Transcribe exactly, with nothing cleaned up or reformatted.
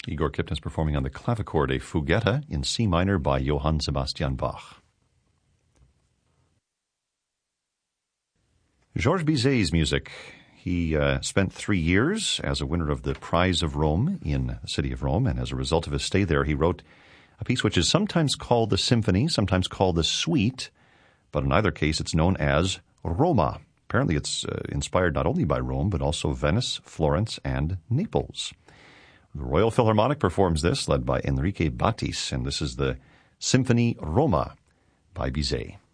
Igor Kipnis performing on the clavichord, a Fugetta in C minor by Johann Sebastian Bach. Georges Bizet's music. He uh, spent three years as a winner of the Prize of Rome in the city of Rome, and as a result of his stay there, he wrote a piece which is sometimes called the symphony, sometimes called the suite, but in either case it's known as Roma. Apparently it's uh, inspired not only by Rome, but also Venice, Florence, and Naples. The Royal Philharmonic performs this, led by Enrique Batis, and this is the Symphony Roma by Bizet.